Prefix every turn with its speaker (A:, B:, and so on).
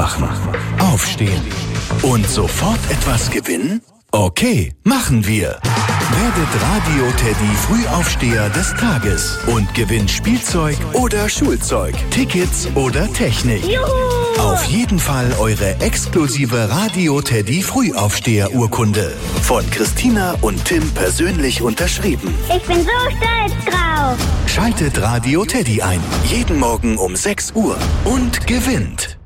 A: Aufwachen, Aufstehen und sofort etwas gewinnen? Okay, machen wir. Werdet Radio-Teddy Frühaufsteher des Tages und gewinnt Spielzeug oder Schulzeug, Tickets oder Technik.
B: Juhu!
A: Auf jeden Fall eure exklusive Radio-Teddy Frühaufsteher-Urkunde. Von Christina und Tim persönlich unterschrieben.
B: Ich bin so stolz drauf.
A: Schaltet Radio-Teddy ein. Jeden Morgen um 6 Uhr und gewinnt.